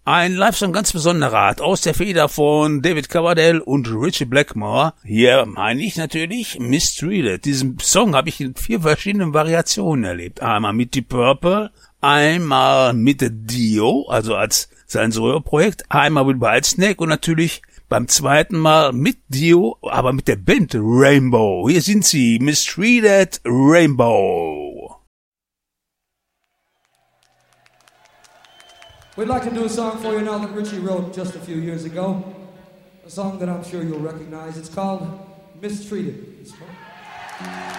Ein Live-Song ganz besonderer Art aus der Feder von David Coverdale und Ritchie Blackmore. Hier meine ich natürlich Mistreated. Diesen Song habe ich in 4 verschiedenen Variationen erlebt. Einmal mit Deep Purple, einmal mit Dio, also als sein Solo-Projekt, einmal mit Whitesnake und natürlich beim zweiten Mal mit Dio, aber mit der Band Rainbow. Hier sind sie, Mistreated Rainbow. We'd like to do a song for you now that Ritchie wrote just a few years ago. A song that I'm sure you'll recognize. It's called Mistreated.